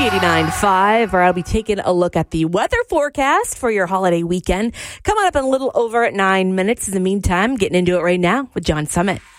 B89.5, where I'll be taking a look at the weather forecast for your holiday weekend. Coming up in a little over 9 minutes. In the meantime, getting into it right now with John Summit.